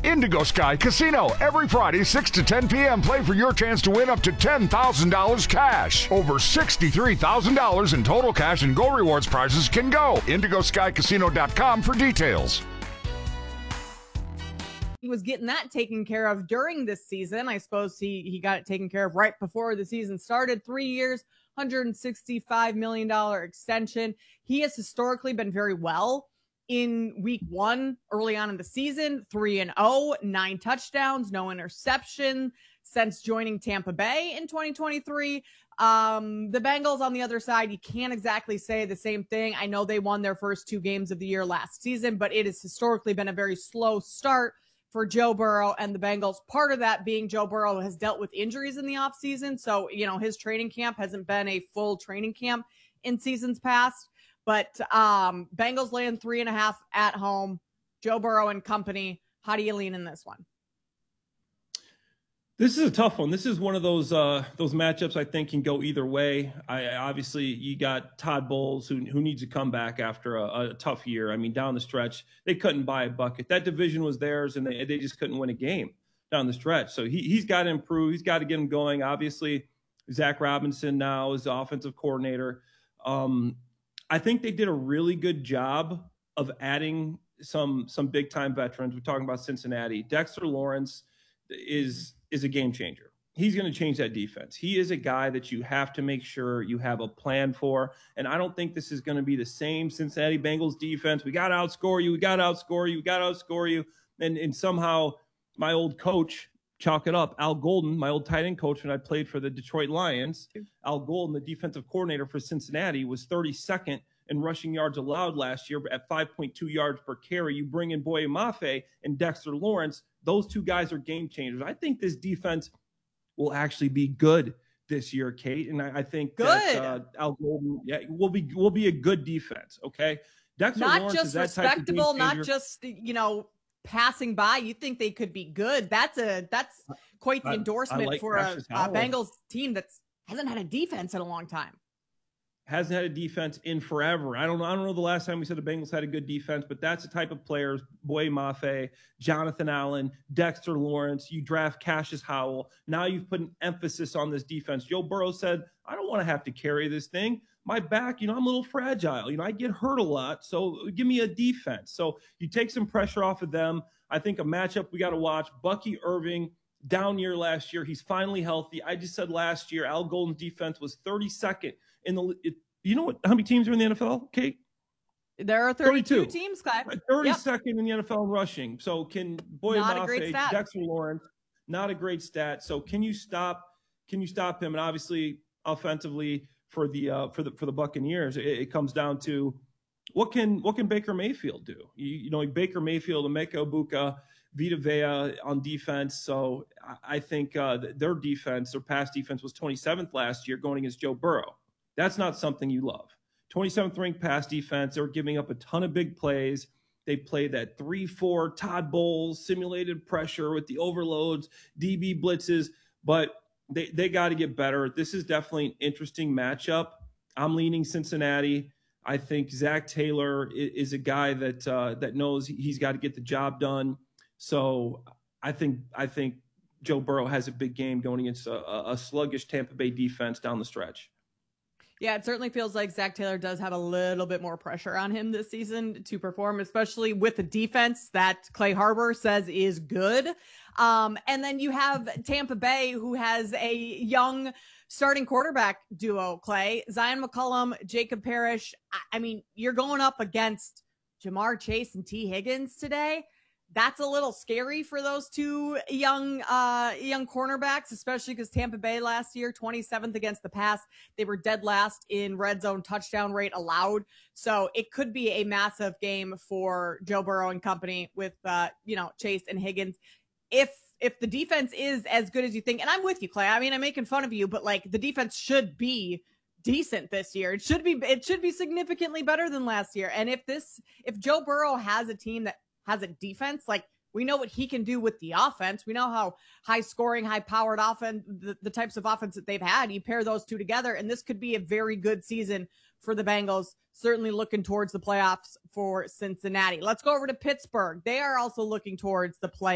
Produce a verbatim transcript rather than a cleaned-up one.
Indigo Sky Casino. Every Friday, six to ten p.m., play for your chance to win up to ten thousand dollars cash. Over sixty-three thousand dollars in total cash and Go Rewards prizes can go. indigo sky casino dot com for details. He was getting that taken care of during this season. I suppose he, he got it taken care of right before the season started. Three years, one hundred sixty-five million dollars extension. He has historically been very well in week one, early on in the season, three and oh, nine touchdowns, no interception since joining Tampa Bay in twenty twenty-three. Um, the Bengals on the other side, you can't exactly say the same thing. I know they won their first two games of the year last season, but it has historically been a very slow start for Joe Burrow and the Bengals. Part of that being Joe Burrow has dealt with injuries in the offseason. So, you know, his training camp hasn't been a full training camp in seasons past. But um, Bengals laying three and a half at home. Joe Burrow and company. How do you lean in this one? This is a tough one. This is one of those uh, those matchups I think can go either way. I obviously you got Todd Bowles who who needs to come back after a, a tough year. I mean, down the stretch they couldn't buy a bucket. That division was theirs, and they they just couldn't win a game down the stretch. So he he's got to improve. He's got to get him going. Obviously, Zach Robinson now is the offensive coordinator. Um, I think they did a really good job of adding some some big time veterans. We're talking about Cincinnati. Dexter Lawrence is. is a game changer. He's going to change that defense. He is a guy that you have to make sure you have a plan for. And I don't think this is going to be the same Cincinnati Bengals defense. We got to outscore you. We got to outscore you. We got to outscore you. And, and somehow my old coach, chalk it up, Al Golden, my old tight end coach when I played for the Detroit Lions, Al Golden, the defensive coordinator for Cincinnati, was thirty-second in rushing yards allowed last year at five point two yards per carry. You bring in Boye Mafe and Dexter Lawrence. Those two guys are game changers. I think this defense will actually be good this year, Kate. And I, I think good. that uh, Al Golden yeah, will be will be a good defense. Okay, Dexter not Lawrence just is that respectable, type of not just you know passing by. You think they could be good? That's a that's quite the endorsement I, I like for a, a Bengals team that hasn't had a defense in a long time. Hasn't had a defense in forever. I don't know. I don't know the last time we said the Bengals had a good defense, but that's the type of players: Boye Mafe, Jonathan Allen, Dexter Lawrence. You draft Cassius Howell. Now you've put an emphasis on this defense. Joe Burrow said, "I don't want to have to carry this thing. My back, you know, I'm a little fragile. You know, I get hurt a lot. So give me a defense." So you take some pressure off of them. I think a matchup we got to watch: Bucky Irving. Down year last year. He's finally healthy. I just said last year, Al Golden's defense was thirty-second in the, it, you know what, how many teams are in the N F L, Kate? There are thirty-two, thirty-two teams, Clive. thirty-second yep. in the N F L rushing. So can Boye Mafe, Dexter Lawrence, not a great stat. So can you stop, can you stop him? And obviously offensively for the, uh, for the, for the Buccaneers, it, it comes down to what can, what can Baker Mayfield do? You, you know, Baker Mayfield, Emeka Egbuka, Vita Vea on defense. So I think uh, their defense, their pass defense was twenty-seventh last year going against Joe Burrow. That's not something you love. twenty-seventh ranked pass defense. They were giving up a ton of big plays. They played that three four Todd Bowles, simulated pressure with the overloads, D B blitzes, but they, they got to get better. This is definitely an interesting matchup. I'm leaning Cincinnati. I think Zach Taylor is a guy that uh, that knows he's got to get the job done. So I think I think Joe Burrow has a big game going against a, a sluggish Tampa Bay defense down the stretch. Yeah, it certainly feels like Zach Taylor does have a little bit more pressure on him this season to perform, especially with the defense that Clay Harbor says is good. Um, and then you have Tampa Bay, who has a young starting quarterback duo, Clay. Zion McCollum, Jacob Parrish. I, I mean, you're going up against Jamar Chase and T. Higgins today. That's a little scary for those two young uh, young cornerbacks, especially because Tampa Bay last year, twenty-seventh against the pass. They were dead last in red zone touchdown rate allowed. So it could be a massive game for Joe Burrow and company with, uh, you know, Chase and Higgins. If if the defense is as good as you think, and I'm with you, Clay. I mean, I'm making fun of you, but like the defense should be decent this year. It should be it should be significantly better than last year. And if this if Joe Burrow has a team that has a defense, like we know what he can do with the offense. We know how high scoring, high powered offense, the, the types of offense that they've had. You pair those two together, and this could be a very good season for the Bengals. Certainly looking towards the playoffs for Cincinnati. Let's go over to Pittsburgh. They are also looking towards the playoffs.